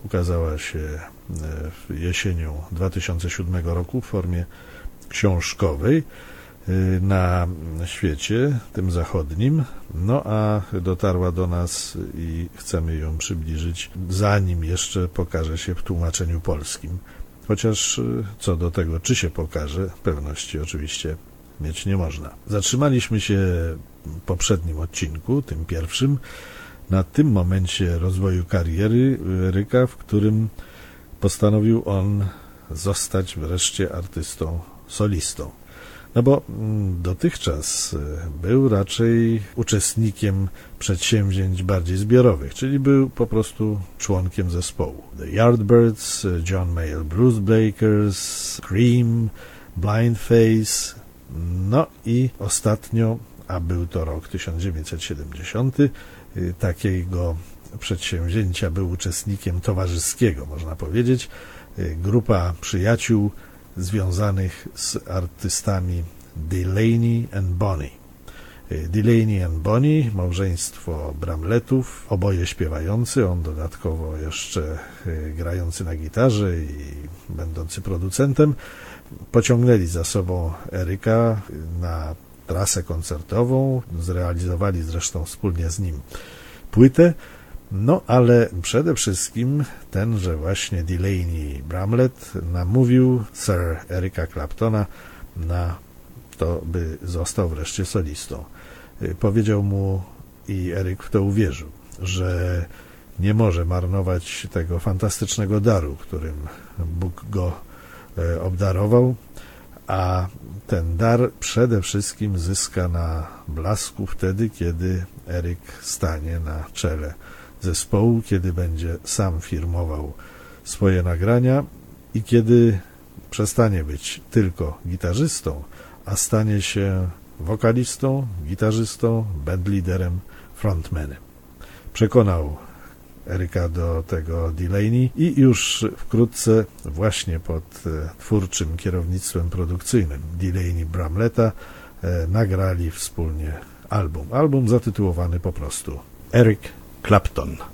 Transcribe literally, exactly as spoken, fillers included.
ukazała się jesienią dwa tysiące siódmego roku w formie książkowej na świecie, tym zachodnim, no a dotarła do nas i chcemy ją przybliżyć, zanim jeszcze pokaże się w tłumaczeniu polskim. Chociaż co do tego, czy się pokaże, pewności oczywiście mieć nie można. Zatrzymaliśmy się w poprzednim odcinku, tym pierwszym, na tym momencie rozwoju kariery Eryka, w którym postanowił on zostać wreszcie artystą solistą. No bo dotychczas był raczej uczestnikiem przedsięwzięć bardziej zbiorowych, czyli był po prostu członkiem zespołu. The Yardbirds, John Mayall Blues Breakers, Cream, Blindface, no i ostatnio, a był to rok tysiąc dziewięćset siedemdziesiąty, takiego przedsięwzięcia był uczestnikiem towarzyskiego, można powiedzieć, grupa przyjaciół związanych z artystami Delaney and Bonnie. Delaney and Bonnie, małżeństwo Bramlettów, oboje śpiewający, on dodatkowo jeszcze grający na gitarze i będący producentem, pociągnęli za sobą Eryka na trasę koncertową, zrealizowali zresztą wspólnie z nim płytę, no ale przede wszystkim tenże właśnie Delaney Bramlett namówił Sir Eryka Claptona na to, by został wreszcie solistą. Powiedział mu, i Eryk w to uwierzył, że nie może marnować tego fantastycznego daru, którym Bóg go obdarował, a ten dar przede wszystkim zyska na blasku wtedy, kiedy Eryk stanie na czele zespołu, kiedy będzie sam firmował swoje nagrania i kiedy przestanie być tylko gitarzystą, a stanie się wokalistą, gitarzystą, bandliderem, frontmanem. Przekonał Eryka do tego Delaney i już wkrótce właśnie pod twórczym kierownictwem produkcyjnym Delaney Bramletta nagrali wspólnie album. Album zatytułowany po prostu Eric Clapton.